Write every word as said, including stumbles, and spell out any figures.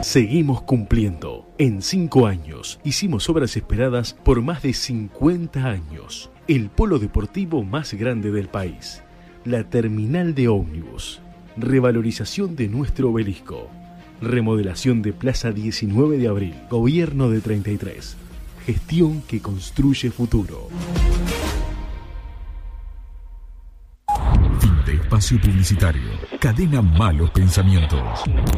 Seguimos cumpliendo. En cinco años hicimos obras esperadas por más de cincuenta años. El polo deportivo más grande del país. La terminal de ómnibus. Revalorización de nuestro obelisco. Remodelación de Plaza diecinueve de abril. Gobierno de treinta y tres. Gestión que construye futuro. Fin de espacio publicitario. Cadena Malos Pensamientos.